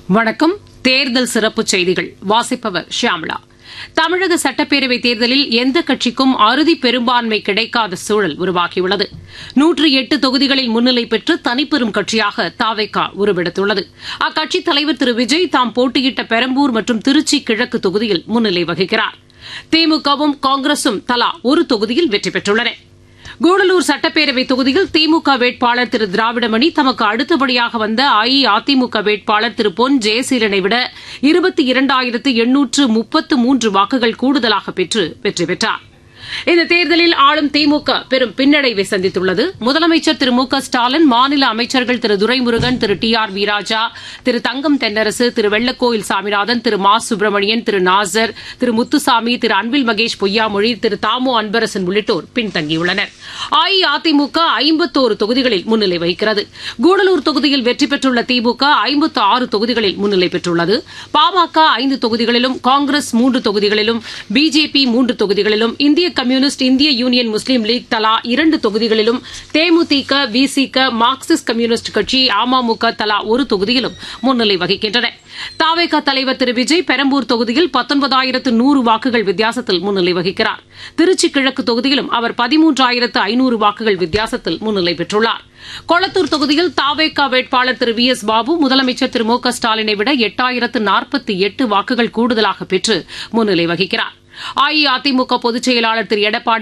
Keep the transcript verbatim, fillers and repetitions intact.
வணக்கம். தேர்தல் சிறப்பு செய்திகள் வாசிப்பவர் ஷியாமளா. தமிழக சட்டப்பேரவைத் தேர்தலில் எந்த கட்சிக்கும் அறுதி பெரும்பான்மை கிடைக்காத சூழல் உருவாகியுள்ளது. நூற்று எட்டு தொகுதிகளில் முன்னிலை பெற்று தனிப்பெரும் கட்சியாக தாவேகா உருவெடுத்துள்ளது. அக்கட்சித் தலைவர் திரு விஜய் தாம் போட்டியிட்ட பெரம்பூர் மற்றும் திருச்சி கிழக்கு தொகுதியில் முன்னிலை வகிக்கிறார். திமுகவும் காங்கிரசும் தலா ஒரு தொகுதியில் வெற்றி பெற்றுள்ளன. கூடலூர் சட்டப்பேரவைத் தொகுதியில் திமுக வேட்பாளர் திரு திராவிடமணி தமக்கு அடுத்தபடியாக வந்த அஇஅதிமுக வேட்பாளர் திரு பொன் ஜெயசீலனை விட இருபத்தி இரண்டாயிரத்து எண்ணூற்று முப்பத்து மூன்று வாக்குகள் கூடுதலாக பெற்று வெற்றி பெற்றார். இந்த தேர்தலில் ஆளும் திமுக பெரும் பின்னடைவை சந்தித்துள்ளது. முதலமைச்சர் திரு மு க ஸ்டாலின், மாநில அமைச்சர்கள் திரு துரைமுருகன், திரு டி ஆர் வீராஜா, திரு தங்கம் தென்னரசு, திரு வெள்ளக்கோயில் சாமிநாதன், திரு மா சுப்பிரமணியன், திரு நாசர், திரு முத்துசாமி, திரு அன்பில் மகேஷ் பொய்யாமொழி, திரு தாமோ அன்பரசன் உள்ளிட்டோர் பின்தங்கியுள்ளனர். அஇஅதிமுக ஐம்பத்தோரு தொகுதிகளில் முன்னிலை வகிக்கிறது. கூடலூர் தொகுதியில் வெற்றி பெற்றுள்ள திமுக ஐம்பத்து ஆறு தொகுதிகளில் முன்னிலை பெற்றுள்ளது. பாமக ஐந்து தொகுதிகளிலும், காங்கிரஸ் மூன்று தொகுதிகளிலும், பிஜேபி மூன்று தொகுதிகளிலும், இந்திய கம்யூனிஸ்ட், இந்திய யூனியன் முஸ்லீம் லீக் தலா இரண்டு தொகுதிகளிலும், தேமுதிக, விசிக, மார்க்சிஸ்ட் கம்யூனிஸ்ட் கட்சி, அமமுக தலா ஒரு தொகுதியிலும் முன்னிலை வகிக்கின்றன. தாவேகா தலைவர் திரு விஜய் பெரம்பூர் தொகுதியில் பத்தொன்பதாயிரத்து நூறு வாக்குகள் வித்தியாசத்தில் முன்னிலை வகிக்கிறார். திருச்சி கிழக்கு தொகுதியிலும் அவர் பதிமூன்றாயிரத்து ஐநூறு வாக்குகள் வித்தியாசத்தில் முன்னிலை பெற்றுள்ளார். கொளத்தூர் தொகுதியில் தாவேகா வேட்பாளர் திரு வி எஸ் பாபு முதலமைச்சர் திரு மு க ஸ்டாலினை விட எட்டாயிரத்து நாற்பத்தி எட்டு வாக்குகள் கூடுதலாக பெற்று முன்னிலை வகிக்கிறார். அஇஅதிமுக பொதுச் செயலாளர் திரு எடப்பாடி